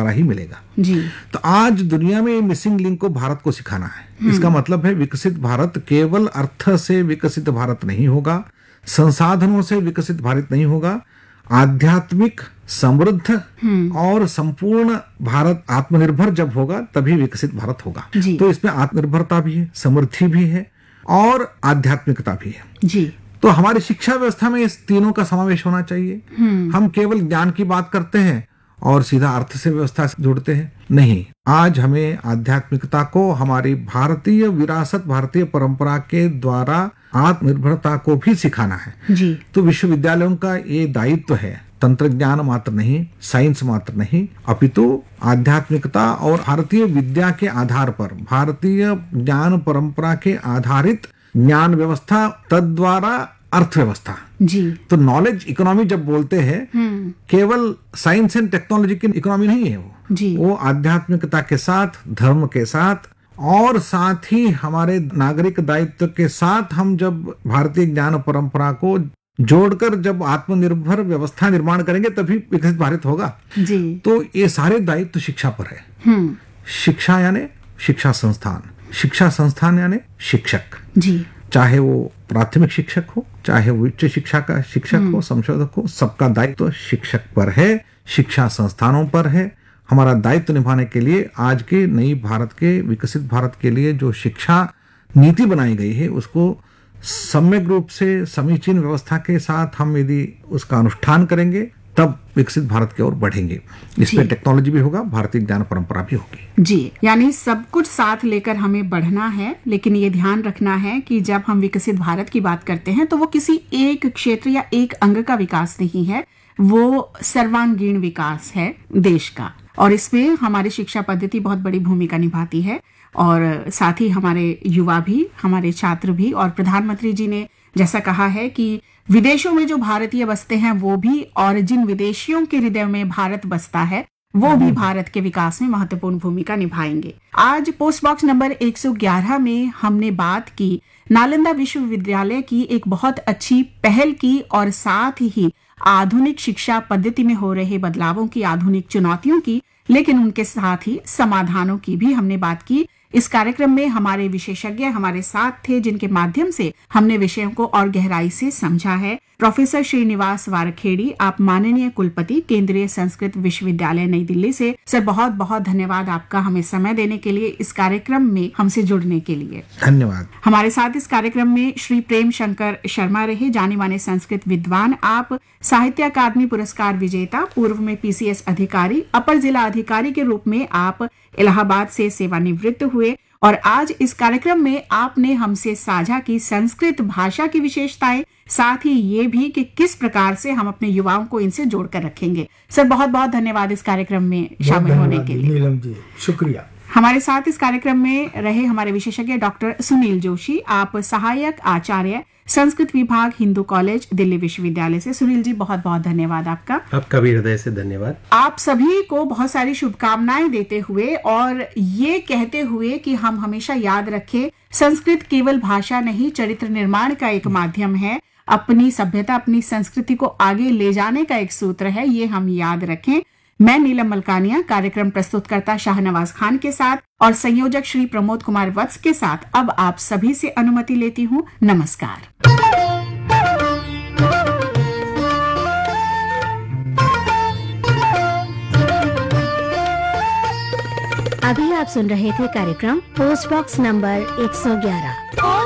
द्वारा ही मिलेगा जी। तो आज दुनिया में मिसिंग लिंक को भारत को सिखाना है। इसका मतलब है विकसित भारत केवल अर्थ से विकसित भारत नहीं होगा, संसाधनों से विकसित भारत नहीं होगा, आध्यात्मिक समृद्ध और संपूर्ण भारत आत्मनिर्भर जब होगा तभी विकसित भारत होगा। तो इसमें आत्मनिर्भरता भी है, समृद्धि भी है और आध्यात्मिकता भी है जी। तो हमारी शिक्षा व्यवस्था में इस तीनों का समावेश होना चाहिए। हम केवल ज्ञान की बात करते हैं और सीधा अर्थ से व्यवस्था से जुड़ते हैं, नहीं। आज हमें आध्यात्मिकता को हमारी भारतीय विरासत, भारतीय परंपरा के द्वारा आत्मनिर्भरता को भी सिखाना है जी। तो विश्वविद्यालयों का ये दायित्व है, तंत्र ज्ञान मात्र नहीं, साइंस मात्र नहीं, अपितु आध्यात्मिकता और भारतीय विद्या के आधार पर, भारतीय ज्ञान परंपरा के आधारित ज्ञान व्यवस्था, तद्वारा अर्थव्यवस्था जी। तो नॉलेज इकोनॉमी जब बोलते हैं केवल साइंस एंड टेक्नोलॉजी की इकोनॉमी नहीं है वो आध्यात्मिकता के साथ, धर्म के साथ और साथ ही हमारे नागरिक दायित्व के साथ हम जब भारतीय ज्ञान परंपरा को जोड़कर जब आत्मनिर्भर व्यवस्था निर्माण करेंगे तभी विकसित भारत होगा जी। तो ये सारे दायित्व शिक्षा पर है। शिक्षा यानी शिक्षा संस्थान, शिक्षा संस्थान यानी शिक्षक जी। चाहे वो प्राथमिक शिक्षक हो, चाहे वो उच्च शिक्षा का शिक्षक हो, संशोधक हो, सबका दायित्व शिक्षक पर है, शिक्षा संस्थानों पर है। हमारा दायित्व निभाने के लिए आज के नई भारत के विकसित भारत के लिए जो शिक्षा नीति बनाई गई है उसको सम्यक रूप से समीचीन व्यवस्था के साथ हम यदि उसका अनुष्ठान करेंगे तब विकसित भारत की ओर बढ़ेंगे। इसमें टेक्नोलॉजी भी होगा, भारतीय ज्ञान परंपरा भी होगी जी। यानी सब कुछ साथ लेकर हमें बढ़ना है, लेकिन ये ध्यान रखना है कि जब हम विकसित भारत की बात करते हैं तो वो किसी एक क्षेत्र या एक अंग का विकास नहीं है, वो सर्वांगीण विकास है देश का। और इसमें हमारी शिक्षा पद्धति बहुत बड़ी भूमिका निभाती है और साथ ही हमारे युवा भी, हमारे छात्र भी। और प्रधानमंत्री जी ने जैसा कहा है कि विदेशों में जो भारतीय बसते हैं वो भी, और जिन विदेशियों के हृदय में भारत बसता है वो भी भारत के विकास में महत्वपूर्ण भूमिका निभाएंगे। आज पोस्ट बॉक्स नंबर 111 में हमने बात की नालंदा विश्वविद्यालय की एक बहुत अच्छी पहल की और साथ ही आधुनिक शिक्षा पद्धति में हो रहे बदलावों की, आधुनिक चुनौतियों की, लेकिन उनके साथ ही समाधानों की भी हमने बात की। इस कार्यक्रम में हमारे विशेषज्ञ हमारे साथ थे जिनके माध्यम से हमने विषयों को और गहराई से समझा है। प्रोफेसर श्रीनिवास वारखेड़ी, आप माननीय कुलपति केंद्रीय संस्कृत विश्वविद्यालय नई दिल्ली से। सर बहुत बहुत धन्यवाद आपका हमें समय देने के लिए, इस कार्यक्रम में हमसे जुड़ने के लिए धन्यवाद। हमारे साथ इस कार्यक्रम में श्री प्रेम शंकर शर्मा रहे, जाने माने संस्कृत विद्वान। आप साहित्य अकादमी पुरस्कार विजेता, पूर्व में PCS अधिकारी, अपर जिला अधिकारी के रूप में आप इलाहाबाद से सेवानिवृत्त हुए और आज इस कार्यक्रम में आपने हमसे साझा की संस्कृत भाषा की विशेषताएं, साथ ही ये भी कि किस प्रकार से हम अपने युवाओं को इनसे जोड़कर रखेंगे। सर बहुत बहुत धन्यवाद इस कार्यक्रम में शामिल होने के लिए। नीलम जी शुक्रिया। हमारे साथ इस कार्यक्रम में रहे हमारे विशेषज्ञ डॉक्टर सुनील जोशी, आप सहायक आचार्य संस्कृत विभाग, हिंदू कॉलेज, दिल्ली विश्वविद्यालय से। सुनील जी बहुत बहुत धन्यवाद आपका भी हृदय से धन्यवाद। आप सभी को बहुत सारी शुभकामनाएं देते हुए और ये कहते हुए कि हम हमेशा याद रखें संस्कृत केवल भाषा नहीं, चरित्र निर्माण का एक माध्यम है, अपनी सभ्यता, अपनी संस्कृति को आगे ले जाने का एक सूत्र है, ये हम याद रखें। मैं नीलम मलकानिया, कार्यक्रम प्रस्तुतकर्ता शाहनवाज खान के साथ और संयोजक श्री प्रमोद कुमार वत्स के साथ अब आप सभी से अनुमति लेती हूँ। नमस्कार। अभी आप सुन रहे थे कार्यक्रम पोस्ट बॉक्स नंबर 111।